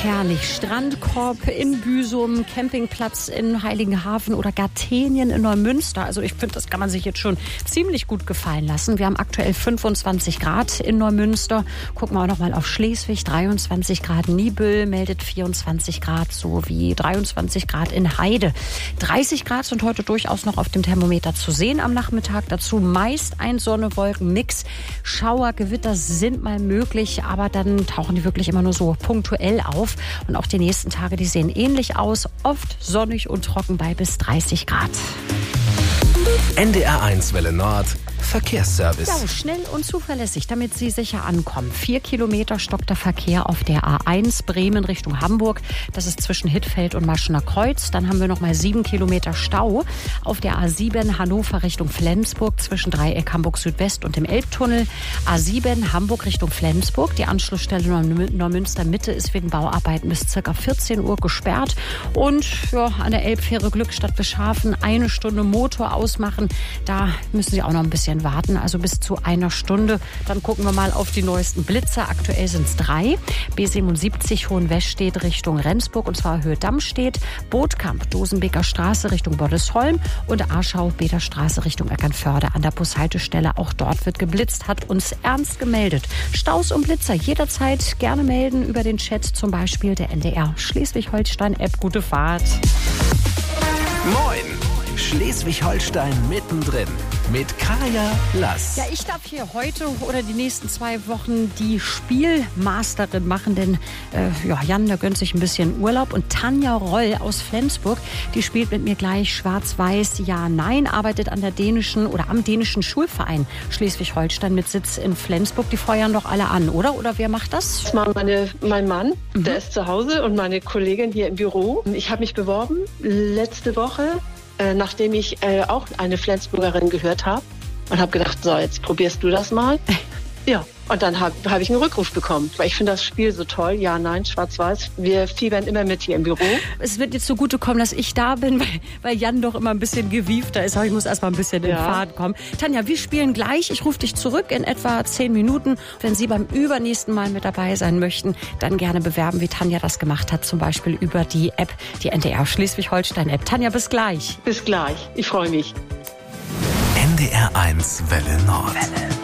herrlich. Strandkorb in Büsum, Campingplatz in Heiligenhafen oder Gartenien in Neumünster. Also ich finde, das kann man sich jetzt schon ziemlich gut gefallen lassen. Wir haben aktuell 25 Grad in Neumünster. Gucken wir auch noch mal auf Schleswig, 23 Grad. Niebüll meldet 24 Grad, sowie 23 Grad in Heide. 30 Grad sind heute durchaus noch auf dem Thermometer zu sehen am Nachmittag. Dazu meist ein Sonne-Wolken-Mix. Schauer, Gewitter sind mal möglich, aber dann tauchen die wirklich immer nur so punktuell auf. Und auch die nächsten Tage, die sehen ähnlich aus. Oft sonnig und trocken bei bis 30 Grad. NDR1 Welle Nord Verkehrsservice. Ja, schnell und zuverlässig, damit Sie sicher ankommen. 4 Kilometer stockt der Verkehr auf der A1 Bremen Richtung Hamburg. Das ist zwischen Hittfeld und Maschener Kreuz. Dann haben wir noch mal 7 Kilometer Stau auf der A7 Hannover Richtung Flensburg zwischen Dreieck Hamburg Südwest und dem Elbtunnel. A7 Hamburg Richtung Flensburg. Die Anschlussstelle Neumünster Mitte ist wegen Bauarbeiten bis ca. 14 Uhr gesperrt. Und ja, an der Elbfähre Glückstadt Bischhafen 1 Stunde Motor ausmachen. Da müssen Sie auch noch ein bisschen warten, also bis zu 1 Stunde. Dann gucken wir mal auf die neuesten Blitzer. Aktuell sind es 3. B77 Hohenwestedt Richtung Rendsburg, und zwar Höhe Dammstedt. Bootkamp Dosenbeker Straße Richtung Boddesholm und Aschau Beder Straße Richtung Eckernförde an der Bushaltestelle. Auch dort wird geblitzt, hat uns Ernst gemeldet. Staus und Blitzer jederzeit gerne melden über den Chat, zum Beispiel der NDR Schleswig-Holstein-App. Gute Fahrt. Moin! Schleswig-Holstein mittendrin mit Kaya Lass. Ja, ich darf hier heute oder die nächsten 2 Wochen die Spielmasterin machen, denn Jan, der gönnt sich ein bisschen Urlaub. Und Tanja Roll aus Flensburg, die spielt mit mir gleich Schwarz-Weiß Ja, Nein, arbeitet an der dänischen oder am dänischen Schulverein Schleswig-Holstein mit Sitz in Flensburg. Die feuern doch alle an, oder? Oder wer macht das? Das macht mein Mann, der ist zu Hause, und meine Kollegin hier im Büro. Ich habe mich beworben letzte Woche, nachdem ich auch eine Flensburgerin gehört habe, und habe gedacht, so, jetzt probierst du das mal. Ja, und dann hab ich einen Rückruf bekommen, weil ich finde das Spiel so toll. Ja, nein, schwarz-weiß. Wir fiebern immer mit hier im Büro. Es wird jetzt zugutekommen, dass ich da bin, weil Jan doch immer ein bisschen gewiefter ist. Aber ich muss erst mal ein bisschen in Fahrt kommen. Tanja, wir spielen gleich. Ich rufe dich zurück in etwa 10 Minuten. Wenn Sie beim übernächsten Mal mit dabei sein möchten, dann gerne bewerben, wie Tanja das gemacht hat. Zum Beispiel über die App, die NDR Schleswig-Holstein-App. Tanja, bis gleich. Bis gleich. Ich freue mich. NDR1 Welle Nord.